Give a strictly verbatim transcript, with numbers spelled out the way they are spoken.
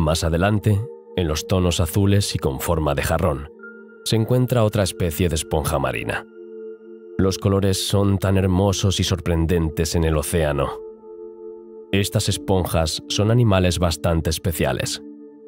Más adelante, en los tonos azules y con forma de jarrón, se encuentra otra especie de esponja marina. Los colores son tan hermosos y sorprendentes en el océano. Estas esponjas son animales bastante especiales.